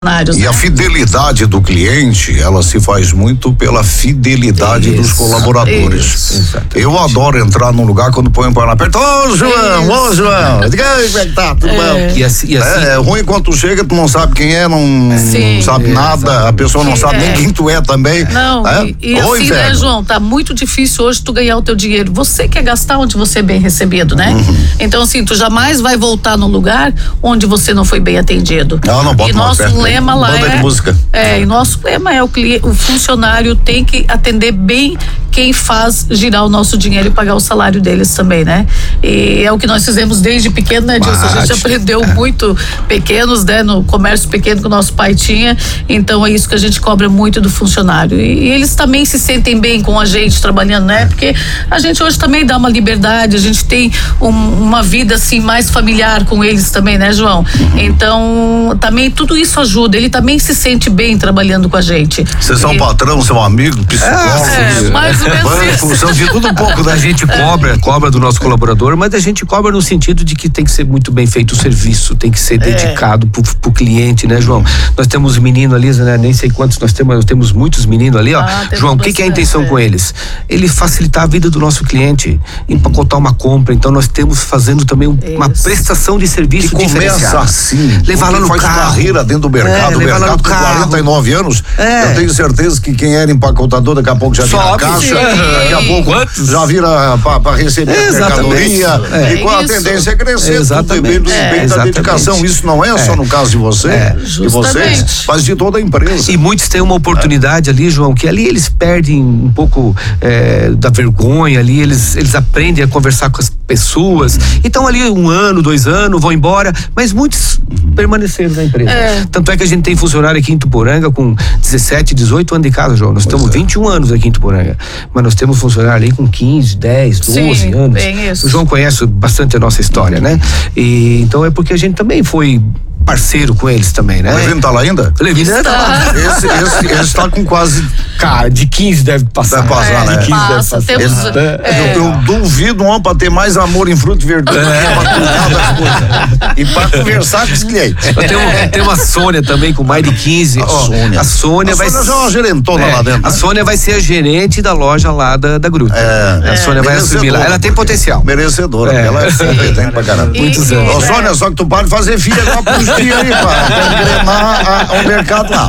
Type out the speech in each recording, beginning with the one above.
E a fidelidade do cliente, ela se faz muito pela fidelidade dos colaboradores. Eu adoro entrar num lugar quando põe um pé na perto. Ô, João, diga aí como é que tá, tudo bom? E assim, é ruim quando tu chega, tu não sabe quem é, não sabe nada, a pessoa não sabe nem quem tu é também. Não, Oi, assim, né, João, tá muito difícil hoje tu ganhar o teu dinheiro. Você quer gastar onde você é bem recebido, né? Então, assim, tu jamais vai voltar no lugar onde você não foi bem atendido. Não bota e nosso lema lá e nosso lema é o funcionário tem que atender bem quem faz girar o nosso dinheiro e pagar o salário deles também, né? E é o que nós fizemos desde pequeno, né, Dilson? A gente aprendeu muito pequenos, né? No comércio pequeno que o nosso pai tinha, então é isso que a gente cobra muito do funcionário. E eles também se sentem bem com a gente trabalhando, né? Porque a gente hoje também dá uma liberdade, a gente tem uma vida assim mais familiar com eles também, né, João? Então, também tudo isso ajuda, ele também se sente bem trabalhando com a gente. Vocês são patrão, são amigo, psicólogo? Mais ou menos isso. Função de tudo um pouco, da gente cobra do nosso colaborador, mas a gente cobra no sentido de que tem que ser muito bem feito o serviço, tem que ser dedicado pro cliente, né, João? Nós temos menino ali, né, nem sei quantos nós temos muitos meninos ali, ó. João, o que é a intenção com eles? Ele facilitar a vida do nosso cliente, empacotar uma compra, então nós temos fazendo também uma prestação de serviço diferenciada. Começa assim, levar lá no faz carro, carreira dentro do mercado, levar lá no carro. 49 anos, eu tenho certeza que quem era empacotador daqui a pouco já vira caixa, daqui a pouco já vira para receber a mercadoria, e com a tendência é crescer, tudo bem da dedicação. Isso não é só no caso de você, de vocês, mas de toda a empresa. E muitos têm uma oportunidade ali, João, que ali eles perdem um pouco da vergonha ali, eles aprendem a conversar com as pessoas, então ali 1 ano, 2 anos, vão embora, mas muitos permaneceram na empresa. Tanto é que a gente tem funcionário aqui em Tuporanga com 17, 18 anos de casa, João. Nós estamos 21 anos aqui em Tuporanga, mas nós temos funcionário ali com 15, 10, 12 anos. Bem isso. O João conhece bastante a nossa história, né? E então é porque a gente também foi parceiro com eles também, né? O Levino tá lá ainda? O Levino tá lá. Esse tá com quase... Cara, de 15 deve passar. Deve passar, né? De 15 deve passar. Eu duvido um homem pra ter mais amor em fruto e verdura pra cuidar das coisas. E pra conversar com os clientes. Tem uma Sônia também com mais de 15. A Sônia vai ser... já é uma gerentona lá dentro. A Sônia vai ser a gerente da loja lá da Gruta. A Sônia vai assumir lá. Ela tem potencial. Merecedora. Ela é competente pra caramba. Muitos anos. Ô, Sônia, só que tu para de fazer filha agora pros dias aí, pra engrenar o mercado lá.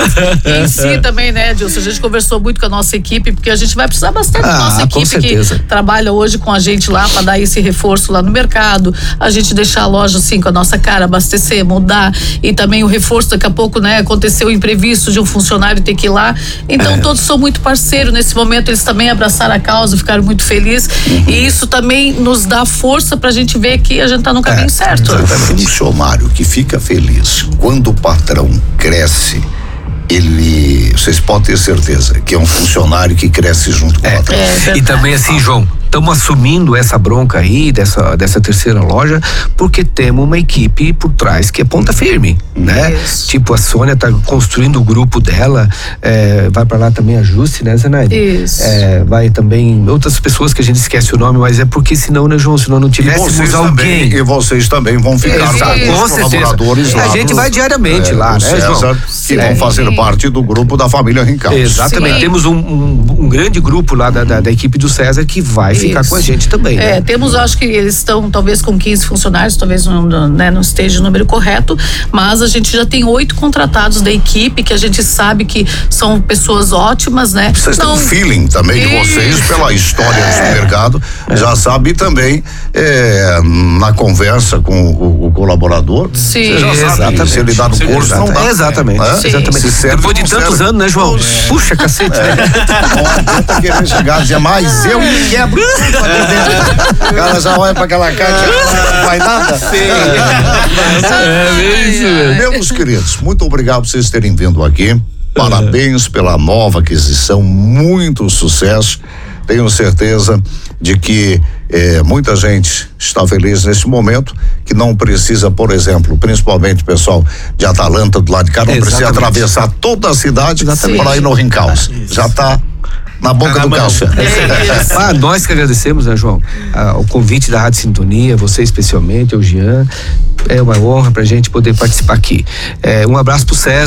Em si também, né, Dilson? A gente conversou muito com a nossa equipe, porque a gente vai precisar bastante da nossa equipe que trabalha hoje com a gente lá para dar esse reforço lá no mercado, a gente deixar a loja assim com a nossa cara, abastecer, mudar, e também o reforço daqui a pouco, né, aconteceu o imprevisto de um funcionário ter que ir lá, então todos são muito parceiros nesse momento, eles também abraçaram a causa, ficaram muito felizes, e isso também nos dá força pra gente ver que a gente tá no caminho certo. Funcionário que fica feliz quando o patrão cresce, vocês podem ter certeza que é um funcionário que cresce junto com o patrão. E também assim, João, estamos assumindo essa bronca aí dessa terceira loja porque temos uma equipe por trás que é ponta firme, né? Tipo, a Sônia tá construindo o grupo dela, vai pra lá também a Juste, né, Zenaide? Isso. Vai também outras pessoas que a gente esquece o nome, mas é porque senão, né, João, se nós não tivéssemos alguém... E vocês também vão ficar com os colaboradores lá. A gente vai diariamente lá, né, César, João? Que vão fazer parte do grupo da família Rincalves. Exatamente. Temos um grande grupo lá da equipe do César que vai ficar com a gente também. Né? Temos, acho que eles estão talvez com 15 funcionários, talvez não esteja o número correto, mas a gente já tem 8 contratados da equipe que a gente sabe que são pessoas ótimas, né? Vocês têm um feeling também de vocês pela história do mercado, já sabe também na conversa com o colaborador. Sim. Você já sabe, se ele dá no curso, não dá. Exatamente. Depois de tantos anos, né, João? Puxa, cacete, né? Não adianta querer chegar e dizer, mas eu me quebro. O cara já olha pra aquela caixa e não vai nada. Meus queridos, muito obrigado por vocês terem vindo aqui. Parabéns pela nova aquisição, muito sucesso. Tenho certeza de que muita gente está feliz nesse momento, que não precisa, por exemplo, principalmente o pessoal de Atalanta do lado de cá, não precisa atravessar toda a cidade para ir no Rincalves. Já está na boca do caixa. Nós que agradecemos, né, João, o convite da Rádio Sintonia, você especialmente, o Jean. É uma honra pra gente poder participar aqui. Um abraço pro César.